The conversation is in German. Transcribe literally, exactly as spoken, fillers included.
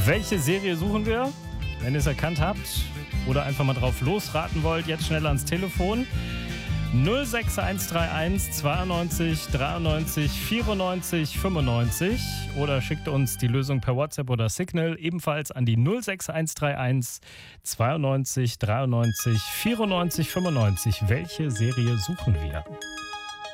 Welche Serie suchen wir? Wenn ihr es erkannt habt oder einfach mal drauf losraten wollt, jetzt schnell ans Telefon. null sechs eins drei eins zweiundneunzig dreiundneunzig vierundneunzig fünfundneunzig oder schickt uns die Lösung per WhatsApp oder Signal ebenfalls an die null sechs eins drei eins zweiundneunzig dreiundneunzig vierundneunzig fünfundneunzig. Welche Serie suchen wir?